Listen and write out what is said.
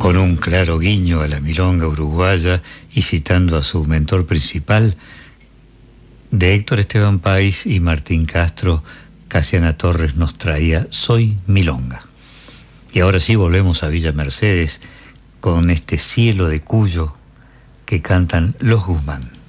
Con un claro guiño a la milonga uruguaya y citando a su mentor principal, de Héctor Esteban Páez y Martín Castro, Casiana Torres nos traía Soy Milonga. Y ahora sí volvemos a Villa Mercedes con este cielo de Cuyo que cantan los Guzmán.